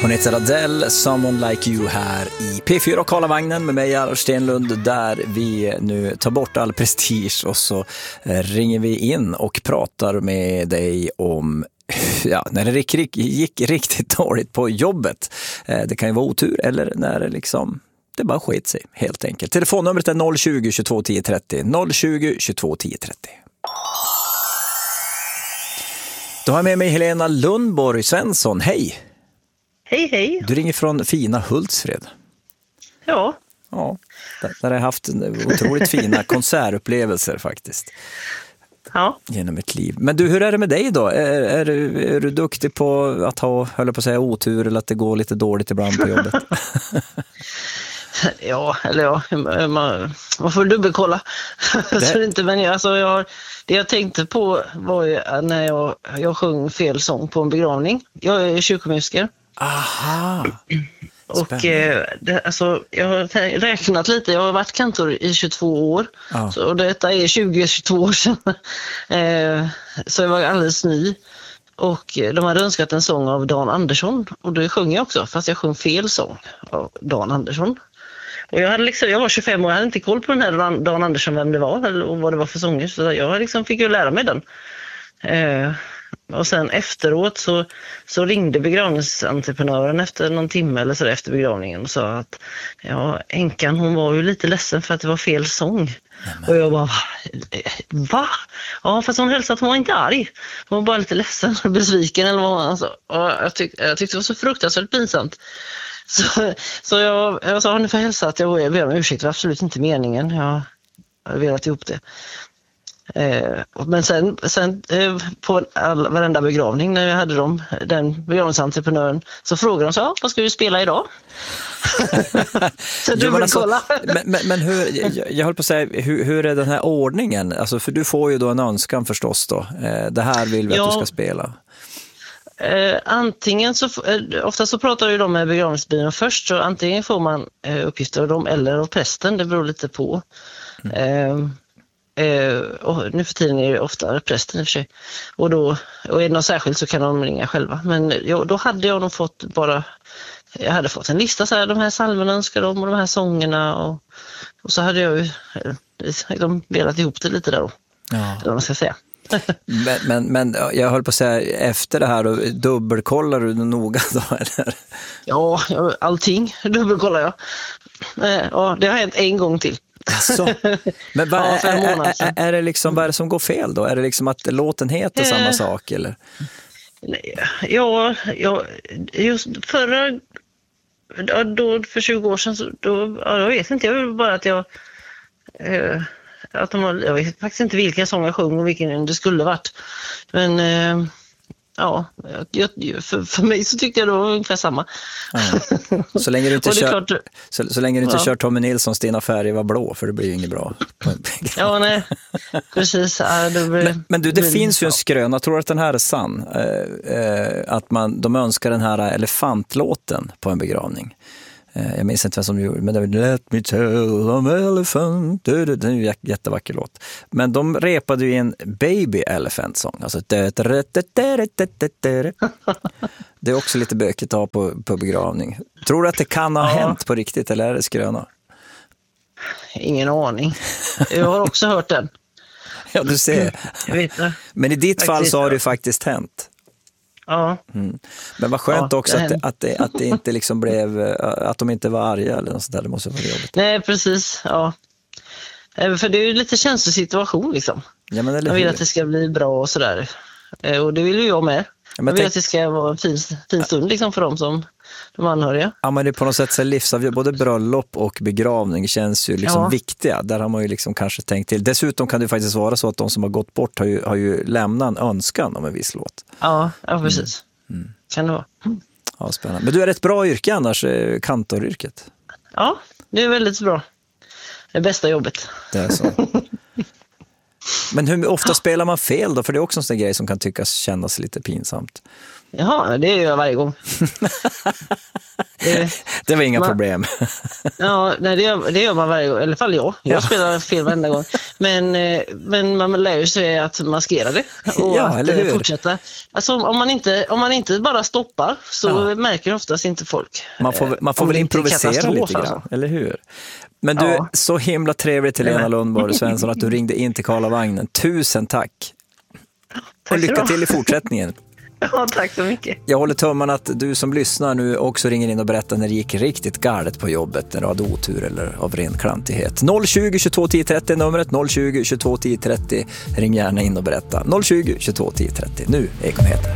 Hon heter Adele, Someone Like You här i P4 och Karlavagnen med mig, Jarl Stenlund, där vi nu tar bort all prestige och så ringer vi in och pratar med dig om när det gick riktigt dåligt på jobbet. Det kan ju vara otur eller när det liksom... Det bara skit sig, helt enkelt. Telefonnumret är 020 22 10 30. 020 22 10 30. Då har jag med mig Helena Lundborg Svensson. Hej! Hej, hej. Du ringer från fina Hultsfred. Ja. Ja, där har jag haft otroligt fina konsertupplevelser faktiskt. Ja. Genom mitt liv. Men du, hur är det med dig då? Är du duktig på att ha, höll på att säga, otur eller att det går lite dåligt ibland på jobbet? Ja, eller ja, man får dubbelkolla. Så inte, men det jag tänkte på var ju när jag sjöng fel sång på en begravning. Jag är kyrkomusiker. Aha! Och jag har räknat lite, jag har varit kantor i 22 år. Så detta är 20-22 år sedan. Så jag var alldeles ny. Och de hade önskat en sång av Dan Andersson. Och det sjöng jag också, fast jag sjöng fel sång av Dan Andersson. Och jag var 25 år, jag hade inte koll på den här Dan Andersson, vem det var eller vad det var för sånger. Så jag fick ju lära mig den. Och sen efteråt så ringde begravningsentreprenören efter någon timme eller så efter begravningen och sa att änkan, hon var ju lite ledsen för att det var fel sång. Och jag bara, va? Ja, fast hon hälsade att hon var inte arg. Hon var bara lite ledsen och besviken eller vad man sa. Och jag tyckte det var så fruktansvärt pinsamt. Så jag sa, ni får hälsa att jag ber om ursäkt, det var absolut inte meningen. Jag har velat ihop det. Men sen på varenda begravning när jag hade den begravningsentreprenören, så frågade de så, vad ska vi spela idag? Så du vill kolla. Men hur, jag håller på att säga, hur är den här ordningen? Alltså, för du får ju då en önskan förstås då. Det här vill vi att du ska spela. Antingen så, ofta så pratar ju de med begravningsbyrån först, så antingen får man uppgifter av dem eller av prästen, det beror lite på. Och nu för tiden är det ofta prästen i och för sig. Och är det något särskilt så kan de ringa själva. Men då hade jag nog fått jag hade fått en lista så här, de här salmerna önskar de och de här sångerna och så hade jag ju delat ihop det lite där då. Ja. Eller vad man ska säga. Men jag höll på att säga, efter det här då, dubbelkollar du noga då eller? Ja, allting dubbelkollar jag. Ja, det har hänt en gång till. Alltså, men är det liksom, vad är det som går fel då? Är det liksom att låten heter samma sak eller? Ja, just för 20 år sedan så, jag vet inte, jag vill bara att jag vet faktiskt inte vilken sång jag sjöng och vilken det skulle varit. Men för mig så tyckte jag då ungefär samma. Ja. Så länge du inte kör Tommy Nilssons Dina färger var blå, för det blir ju inget bra. Ja, nej. Precis. Men du, det finns ju en skröna, tror att den här är sann. Att de önskar den här elefantlåten på en begravning. Jag minns inte vem som gjorde, men det var Let me tell them elephant. Det är en jättevacker låt. Men de repade ju en Baby Elephant sång. Alltså det är också lite bökigt att ha på begravning. Tror du att det kan ha hänt på riktigt eller är det skröna? Ingen aning. Jag har också hört den. Ja, du ser. Jag vet det. Men i ditt fall så har det ju faktiskt hänt. Ja. Men vad skönt också att det inte liksom blev, att de inte var arga eller något sånt där. Det måste vara jobbigt. Nej, precis. Ja. För det är ju lite känslig situation liksom. Ja, men jag vill att det ska bli bra och sådär. Och det vill ju jag med. Ja, jag vill att det ska vara en fin stund liksom för dem som de anhöriga. Ja, men det är på något sätt så livsavgörande. Både bröllop och begravning känns ju liksom viktiga. Där har man ju liksom kanske tänkt till. Dessutom kan det faktiskt vara så att de som har gått bort har ju lämnat en önskan om en viss låt. Ja precis. Kan det vara. Ja, spännande. Men du är ett bra yrke annars, kantoryrket. Ja, det är väldigt bra. Det bästa jobbet. Det är så. Men hur ofta spelar man fel då? För det är också en sån grej som kan tyckas kännas lite pinsamt. Ja, det gör jag varje gång. Det var inga problem. Ja, nej, det gör man varje gång. I alla fall jag spelar fel varenda gång. Men man lär ju sig att maskera det och att fortsätta. Alltså, om man inte bara stoppar så märker oftast inte folk. Man får väl improvisera lite grann, eller hur? Men du, så himla trevligt Helena Lundborg Svensson att du ringde in till Karlavagnen. Tusen tack. Och lycka till i fortsättningen. Ja, tack så mycket. Jag håller tummarna att du som lyssnar nu också ringer in och berättar när det gick riktigt galet på jobbet, när du hade otur eller av ren klantighet. 020 22 10 30 numret, 020 22 10 30. Ring gärna in och berätta. 020 22 10 30. Nu Ekonometer.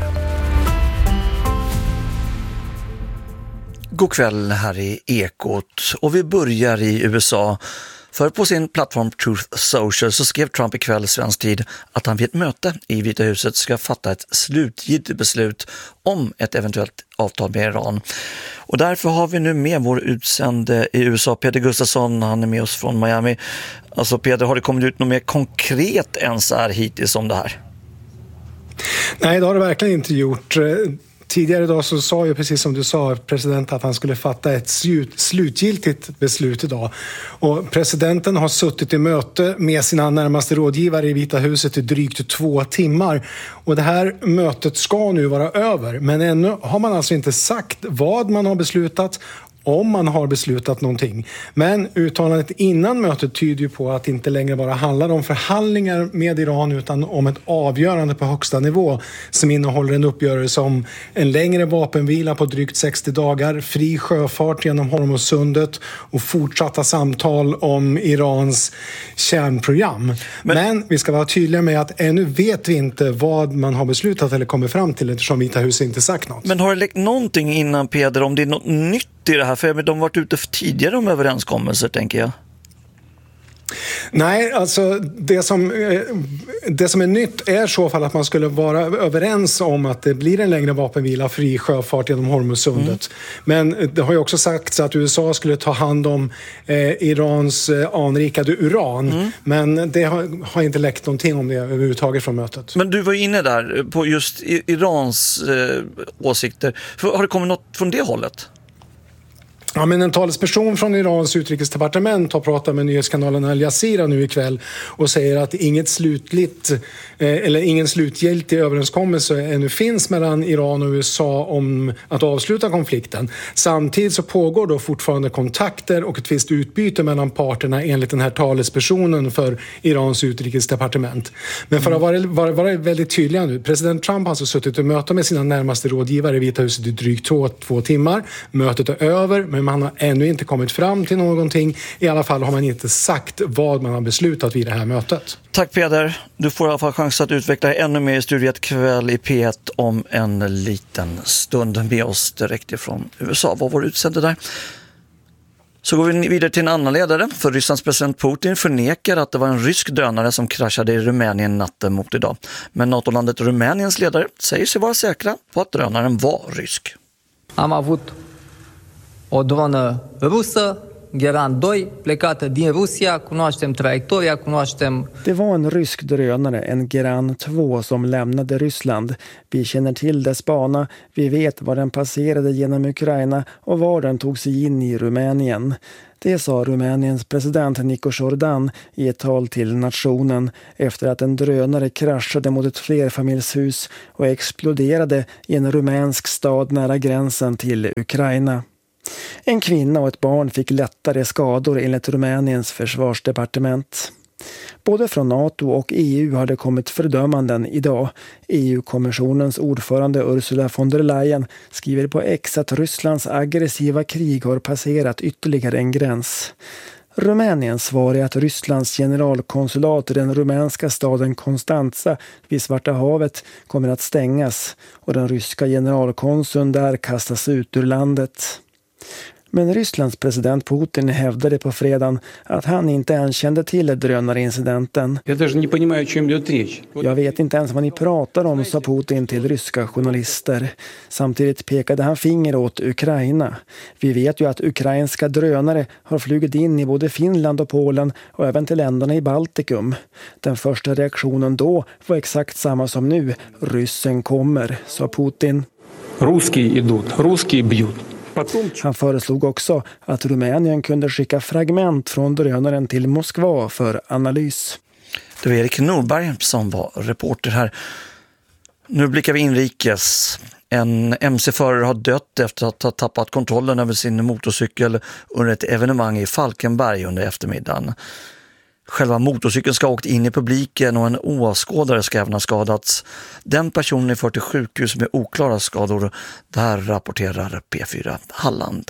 God kväll här i Ekot och vi börjar i USA. För på sin plattform Truth Social så skrev Trump ikväll svensk tid att han vid ett möte i Vita huset ska fatta ett slutgiltigt beslut om ett eventuellt avtal med Iran. Och därför har vi nu med vår utsände i USA, Peder Gustafsson. Han är med oss från Miami. Alltså Peder, har det kommit ut något mer konkret än så här hittills om det här? Nej, det har det verkligen inte gjort. Tidigare idag så sa ju, precis som du sa, president att han skulle fatta ett slutgiltigt beslut idag. Och presidenten har suttit i möte med sina närmaste rådgivare i Vita huset i drygt 2 timmar. Och det här mötet ska nu vara över. Men ännu har man alltså inte sagt vad man har beslutat, om man har beslutat någonting. Men uttalandet innan mötet tyder ju på att det inte längre bara handlar om förhandlingar med Iran utan om ett avgörande på högsta nivå som innehåller en uppgörelse om en längre vapenvila på drygt 60 dagar, fri sjöfart genom Hormuzsundet och fortsatta samtal om Irans kärnprogram. Men vi ska vara tydliga med att ännu vet vi inte vad man har beslutat eller kommer fram till eftersom Vita huset inte sagt något. Men har det läckt någonting innan, Peder, om det är något nytt i det här? För de har varit ute för tidigare om överenskommelser, tänker jag. Nej, alltså det som är nytt är i så fall att man skulle vara överens om att det blir en längre vapenvila, fri sjöfart genom Hormuzsundet. Men det har ju också sagts att USA skulle ta hand om Irans anrikade uran. Men det har inte läckt någonting om det överhuvudtaget från mötet. Men du var inne där på just Irans åsikter. Har det kommit något från det hållet? Ja, men en talesperson från Irans utrikesdepartement har pratat med nyhetskanalen Al Jazeera nu ikväll och säger att ingen slutgiltig överenskommelse ännu finns mellan Iran och USA om att avsluta konflikten. Samtidigt så pågår då fortfarande kontakter och ett visst utbyte mellan parterna enligt den här talespersonen för Irans utrikesdepartement. Men för att vara väldigt tydliga nu, president Trump har alltså suttit och möte med sina närmaste rådgivare i Vita huset i drygt 2 timmar. Mötet är över, men man har ännu inte kommit fram till någonting. I alla fall har man inte sagt vad man har beslutat vid det här mötet. Tack Peder. Du får i alla fall chans att utveckla ännu mer i studiet kväll i P1 om en liten stund med oss direkt ifrån USA. Vad var utsände där? Så går vi vidare till en annan ledare. För Rysslands president Putin förnekar att det var en rysk drönare som kraschade i Rumänien natten mot idag. Men NATO-landet Rumäniens ledare säger sig vara säkra på att drönaren var rysk. Am avut o dronă rusă, Geran 2, plecată din Rusia, cunoaștem traiectoria, cunoaștem... Det var en rysk drönare, en Geran 2, som lämnade Ryssland. Vi känner till dess bana, vi vet var den passerade genom Ukraina och var den tog sig in i Rumänien. Det sa Rumäniens president Nico Jordan i ett tal till nationen efter att en drönare kraschade mot ett flerfamiljshus och exploderade i en rumänsk stad nära gränsen till Ukraina. En kvinna och ett barn fick lättare skador enligt Rumäniens försvarsdepartement. Både från NATO och EU har det kommit fördömanden idag. EU-kommissionens ordförande Ursula von der Leyen skriver på X att Rysslands aggressiva krig har passerat ytterligare en gräns. Rumäniens svar är att Rysslands generalkonsulat i den rumänska staden Konstanza vid Svarta havet kommer att stängas och den ryska generalkonsuln där kastas ut ur landet. Men Rysslands president Putin hävdade på fredagen att han inte ens kände till drönarincidenten. Jag vet inte ens vad ni pratar om, sa Putin till ryska journalister. Samtidigt pekade han finger åt Ukraina. Vi vet ju att ukrainska drönare har flugit in i både Finland och Polen och även till länderna i Baltikum. Den första reaktionen då var exakt samma som nu. Ryssen kommer, sa Putin. Русские идут, русские бьют. Han föreslog också att Rumänien kunde skicka fragment från drönaren till Moskva för analys. Det var Erik Norberg som var reporter här. Nu blickar vi inrikes. En MC-förare har dött efter att ha tappat kontrollen över sin motorcykel under ett evenemang i Falkenberg under eftermiddagen. Själva motorcykeln ska ha åkt in i publiken och en oavskådare ska även ha skadats. Den personen är förd till sjukhus med oklara skador. Det här rapporterar P4 Halland.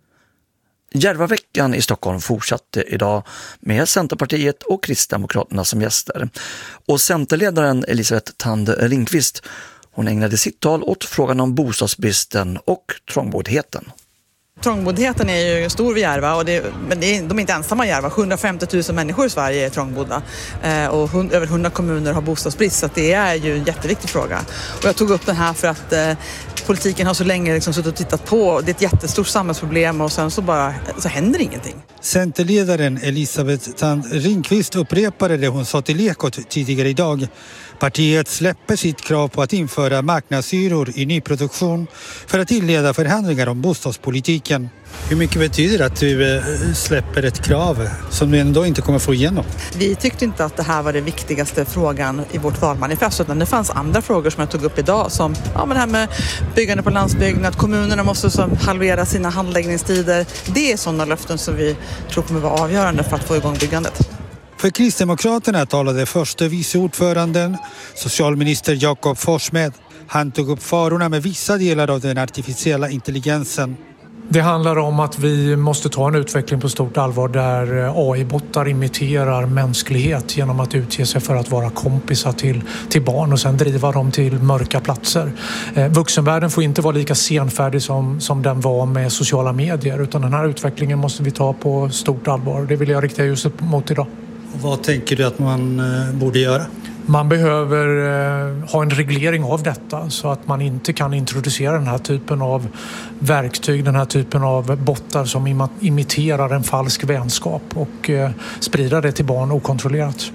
Järvaveckan i Stockholm fortsatte idag med Centerpartiet och Kristdemokraterna som gäster. Och Centerledaren Elisabeth Thand Ringqvist, hon ägnade sitt tal åt frågan om bostadsbristen och trångboddheten. Trångboddheten är ju stor vid Järva, men de är inte ensamma i Järva. 750 000 människor i Sverige är trångbodda och över 100 kommuner har bostadsbrist, så det är ju en jätteviktig fråga. Och jag tog upp den här för att politiken har så länge liksom suttit och tittat på. Det är ett jättestort samhällsproblem och sen så händer ingenting. Centerledaren Elisabeth Thand Ringqvist upprepade det hon sa till Ekot tidigare idag. Partiet släpper sitt krav på att införa marknadshyror i nyproduktion för att inleda förhandlingar om bostadspolitiken. Hur mycket betyder det att du släpper ett krav som du ändå inte kommer få igenom? Vi tyckte inte att det här var den viktigaste frågan i vårt valmanifest, utan det fanns andra frågor som jag tog upp idag, som men det här med byggande på landsbygden, att kommunerna måste halvera sina handläggningstider. Det är sådana löften som vi tror kommer vara avgörande för att få igång byggandet. För Kristdemokraterna talade förste vice ordföranden, socialminister Jakob Forssmed. Han tog upp farorna med vissa delar av den artificiella intelligensen. Det handlar om att vi måste ta en utveckling på stort allvar där AI-bottar imiterar mänsklighet genom att utge sig för att vara kompisar till barn och sen driva dem till mörka platser. Vuxenvärlden får inte vara lika senfärdig som den var med sociala medier, utan den här utvecklingen måste vi ta på stort allvar. Det vill jag rikta ljuset mot idag. Vad tänker du att man borde göra? Man behöver ha en reglering av detta så att man inte kan introducera den här typen av verktyg, den här typen av bottar som imiterar en falsk vänskap och sprida det till barn okontrollerat.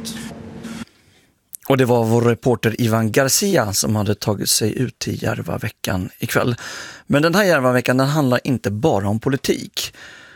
Och det var vår reporter Ivan Garcia som hade tagit sig ut till Järvaveckan ikväll. Men den här Järvaveckan den handlar inte bara om politik.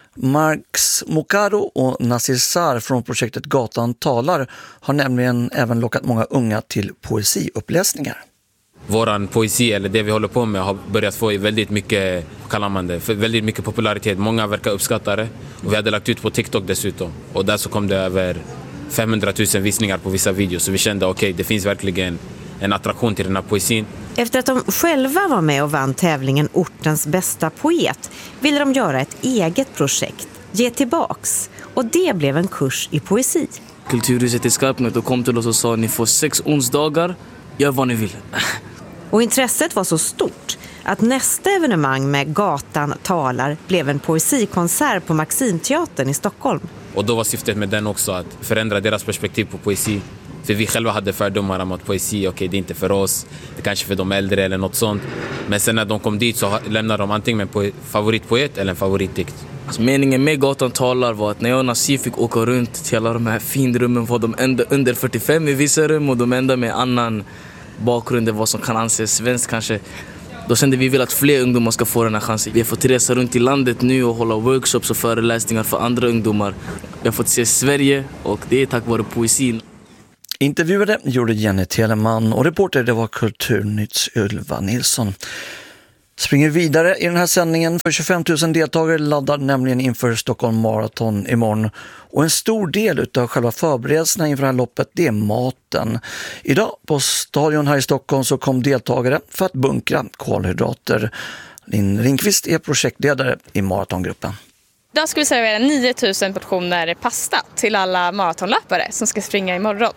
Marx Mokado och Nasir Sar från projektet Gatan talar har nämligen även lockat många unga till poesiuppläsningar. Våran poesi, eller det vi håller på med, har börjat få väldigt mycket, väldigt mycket popularitet. Många verkar uppskatta det. Och vi hade lagt ut på TikTok dessutom. Och där så kom det över 500 000 visningar på vissa videos. Så vi kände okej, det finns verkligen en attraktion till den här poesin. Efter att de själva var med och vann tävlingen Ortens bästa poet ville de göra ett eget projekt, Ge tillbaks. Och det blev en kurs i poesi. Kulturhuset i Skarpnäck och kom till oss och sa ni får 6 onsdagar, gör vad ni vill. Och intresset var så stort att nästa evenemang med Gatan talar blev en poesikonsert på Maximteatern i Stockholm. Och då var syftet med den också att förändra deras perspektiv på poesi. För vi själva hade fördomar om att poesi, okej, det är inte för oss, det är kanske för de äldre eller något sånt. Men sen när de kom dit så lämnade de antingen en favoritpoet eller en favoritdikt. Alltså, meningen med Gatan talar var att när jag och Nasir fick åka runt till alla de här finrummen var de enda under 45 i vissa rum och de enda med annan bakgrund än vad som kan anses svensk kanske. Då kände vi att fler ungdomar ska få den här chansen. Vi har fått resa runt i landet nu och hålla workshops och föreläsningar för andra ungdomar. Vi har fått se Sverige och det är tack vare poesin. Intervjuade gjorde Jenny Telemann och reporter det var Kulturnytts Ylva Nilsson. Springer vidare i den här sändningen för 25 000 deltagare laddar nämligen inför Stockholm Marathon imorgon. Och en stor del av själva förberedelserna inför det här loppet det är maten. Idag på stadion här i Stockholm så kom deltagare för att bunkra kolhydrater. Linn Ringqvist är projektledare i maratongruppen. Idag ska vi servera 9000 portioner pasta till alla maratonlöpare som ska springa imorgon.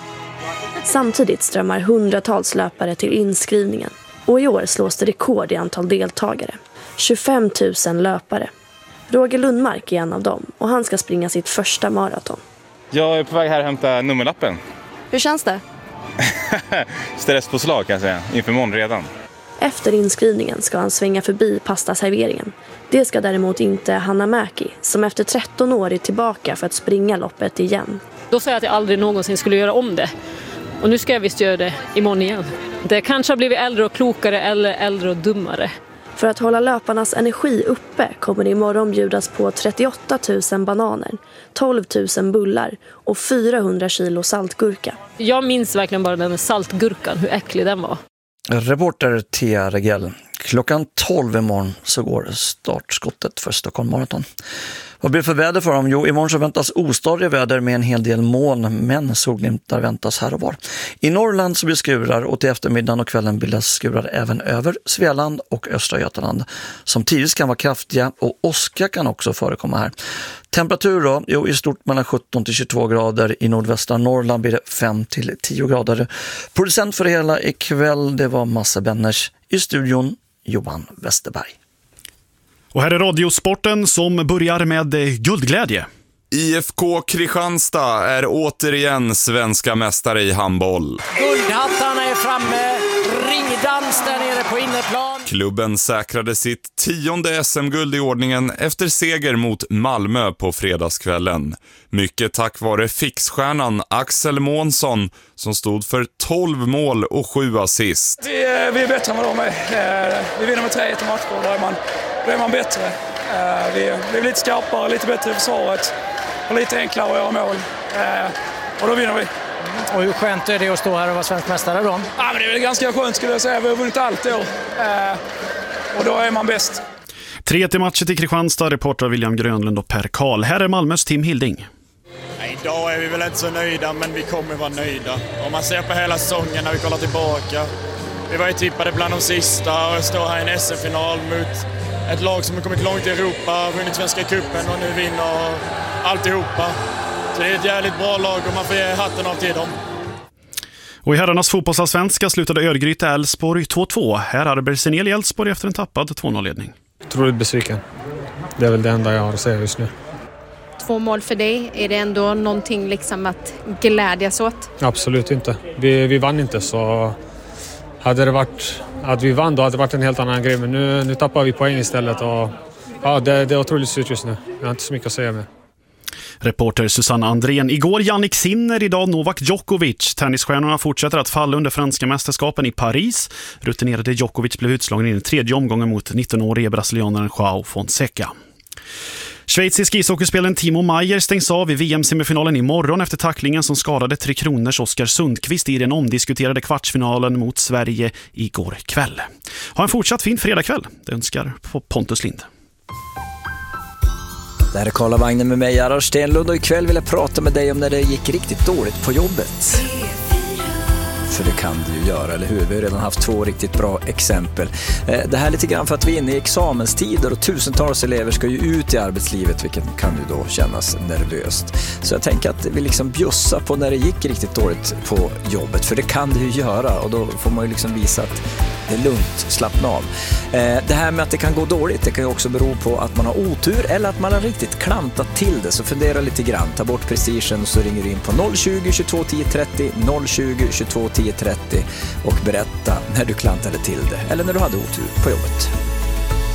Samtidigt strömmar hundratals löpare till inskrivningen. Och i år slås det rekord i antal deltagare. 25 000 löpare. Roger Lundmark är en av dem och han ska springa sitt första maraton. Jag är på väg här att hämta nummerlappen. Hur känns det? Stresspåslag kan jag säga, inför imorgon redan. Efter inskrivningen ska han svänga förbi pastaserveringen. Det ska däremot inte Hanna Mäki, som efter 13 år är tillbaka för att springa loppet igen. Då sa jag att jag aldrig någonsin skulle göra om det. Och nu ska jag visst göra det imorgon igen. Det kanske har blivit äldre och klokare eller äldre och dummare. För att hålla löparnas energi uppe kommer det imorgon bjudas på 38 000 bananer, 12 000 bullar och 400 kilo saltgurka. Jag minns verkligen bara den saltgurkan, hur äcklig den var. Reporter Thea Regell. Klockan 12 imorgon så går startskottet för Stockholm Marathon. Vad blir det för väder för dem? Jo, imorgon så väntas ostadiga väder med en hel del moln, men solglimtar väntas här och var. I Norrland så blir skurar och till eftermiddagen och kvällen bildas skurar även över Svealand och Östra Götaland, som tidigt kan vara kraftiga, och åska kan också förekomma här. Temperatur då? Jo, i stort mellan 17 till 22 grader. I nordvästra Norrland blir det 5 till 10 grader. Producent för det hela ikväll, det var Massa Benners. I studion Johan Westerberg. Och här är Radiosporten som börjar med guldglädje. IFK Kristianstad är återigen svenska mästare i handboll. Guldhattarna är framme, ringdans där nere på innerplan. Klubben säkrade sitt 10:e SM-guld i ordningen efter seger mot Malmö på fredagskvällen. Mycket tack vare fixstjärnan Axel Månsson som stod för 12 mål och 7 assist. Vi är bättre än vad de är. Vi vinner med 3-1 matcher, då är man bättre. Vi är lite skarpare, lite bättre i försvaret och lite enklare att göra mål. Och då vinner vi. Och hur skönt är det att stå här och vara svensk mästare då? Ja, men det är väl ganska skönt skulle jag säga. Vi har vunnit allt i år. Och då är man bäst. 3 matcher till Kristianstad, reporter William Grönlund och Per Karl. Här är Malmös Tim Hilding. Idag är vi väl inte så nöjda, men vi kommer vara nöjda. Om man ser på hela säsongen när vi kollar tillbaka. Vi var ju tippade bland de sista och står här i en SM-final mot ett lag som har kommit långt i Europa, vunnit Svenska cupen och nu vinner alltihopa. Så det är ett jävligt bra lag och man får ge hatten av till dem. Och i herrarnas fotbollsallsvenska slutade Örgryte Elfsborg 2-2. Här hade Bersenel i Elfsborg efter en tappad 2-0-ledning. Otroligt besviken. Det är väl det enda jag har att säga just nu. 2 mål för dig, är det ändå någonting liksom att glädjas åt? Absolut inte. Vi vann inte, så hade det varit att vi vann då hade det varit en helt annan grej. Men nu tappar vi poäng istället och ja, det är otroligt surt just nu. Jag har inte så mycket att säga med. Reporter Susanna Andrén. Igår Jannik Sinner, idag Novak Djokovic. Tennisstjärnorna fortsätter att falla under franska mästerskapen i Paris. Rutinerade Djokovic blev utslagen i den 3:e omgången mot 19-årige brasilianaren João Fonseca. Schweizisk ishockeyspelaren Timo Meier stängs av i VM-semifinalen imorgon efter tacklingen som skadade Tre Kronors Oskar Sundqvist i den omdiskuterade kvartsfinalen mot Sverige igår kväll. Ha en fortsatt fin fredagkväll. Det önskar Pontus Lind. Det här är Karlavagnen med mig, Gerhard Stenlund, och ikväll vill jag prata med dig om när det gick riktigt dåligt på jobbet. För det kan du ju göra, eller hur? Vi har redan haft 2 riktigt bra exempel. Det här är lite grann för att vi är inne i examenstider och tusentals elever ska ju ut i arbetslivet, vilket kan ju då kännas nervöst. Så jag tänker att vi liksom bjussar på när det gick riktigt dåligt på jobbet, för det kan det ju göra, och då får man ju liksom visa att det är lugnt, slappna av. Det här med att det kan gå dåligt, det kan ju också bero på att man har otur eller att man har riktigt klantat till det. Så fundera lite grann, ta bort prestigen, så ringer du in på 020 22 10 30 020 22 10 30 och berätta när du klantade till det eller när du hade otur på jobbet.